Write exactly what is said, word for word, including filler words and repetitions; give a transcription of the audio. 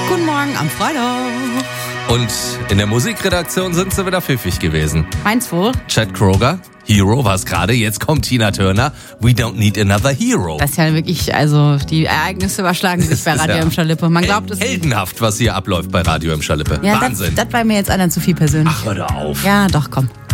Guten Morgen am Freitag. Und in der Musikredaktion sind sie wieder pfiffig gewesen. Meinst du? Chad Kroger, Hero war es gerade. Jetzt kommt Tina Turner, We Don't Need Another Hero. Das ist ja wirklich, also die Ereignisse überschlagen sich bei Radio ja im Schalippe. Man glaubt es nicht. Heldenhaft, was hier abläuft bei Radio im Schalippe. Ja, Wahnsinn. Das, das war mir jetzt einer zu viel persönlich. Ach, hör doch auf. Ja, doch, komm.